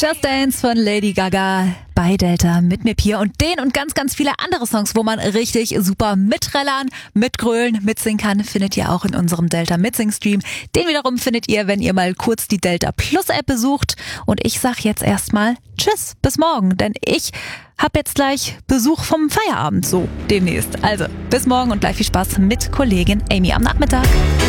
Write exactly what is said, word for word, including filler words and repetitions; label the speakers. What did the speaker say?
Speaker 1: Just Dance von Lady Gaga bei Delta mit mir Pia und den und ganz, ganz viele andere Songs, wo man richtig super mitträllern, mitgrölen, mitsingen kann, findet ihr auch in unserem Delta Mitsing-Stream. Den wiederum findet ihr, wenn ihr mal kurz die Delta Plus App besucht. Und ich sag jetzt erstmal Tschüss, bis morgen, denn ich hab jetzt gleich Besuch vom Feierabend, so demnächst. Also bis morgen und gleich viel Spaß mit Kollegin Amy am Nachmittag.